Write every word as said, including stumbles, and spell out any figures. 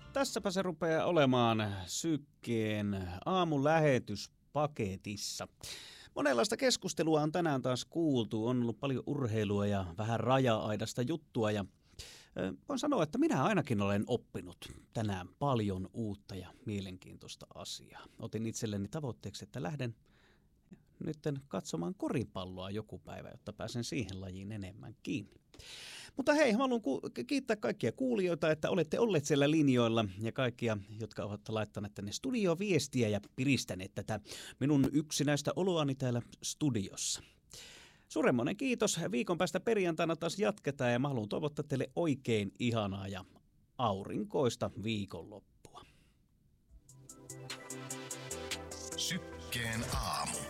Tässäpä se rupeaa olemaan Sykkeen aamulähetyspaketissa. Monenlaista keskustelua on tänään taas kuultu, on ollut paljon urheilua ja vähän raja-aidasta juttua ja voin sanoa, että minä ainakin olen oppinut tänään paljon uutta ja mielenkiintoista asiaa. Otin itselleni tavoitteeksi, että lähden nyt katsomaan koripalloa joku päivä, jotta pääsen siihen lajiin enemmän kiinni. Mutta hei, haluan ku- kiittää kaikkia kuulijoita, että olette olleet siellä linjoilla ja kaikkia, jotka ovat laittaneet tänne studioviestiä ja piristäneet tätä minun yksinäistä oloani täällä studiossa. Suuremmoinen kiitos. Viikon päästä perjantaina taas jatketaan ja mä haluan toivottaa teille oikein ihanaa ja aurinkoista viikonloppua. Sykkeen aamu.